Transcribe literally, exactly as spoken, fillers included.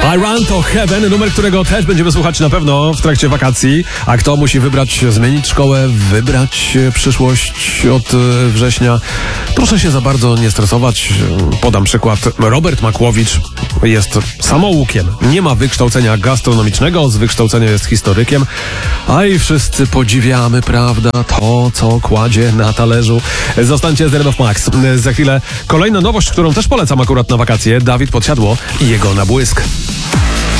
I Run to Heaven, numer, którego też będziemy słuchać na pewno w trakcie wakacji. A kto musi wybrać, zmienić szkołę, wybrać przyszłość od września? Proszę się za bardzo nie stresować. Podam przykład. Robert Makłowicz jest samoukiem. Nie ma wykształcenia gastronomicznego, z wykształcenia jest historykiem. A i wszyscy podziwiamy, prawda, to, co kładzie na talerzu. Zostańcie z Radiowym Max. Za chwilę kolejna nowość, którą też polecam akurat na wakacje. Dawid Podsiadło i jego Nabłysk.